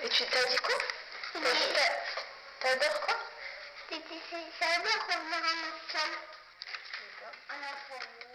Et tu t'as dit quoi? T'adores quoi? J'adore revenir en Australie. En Australie.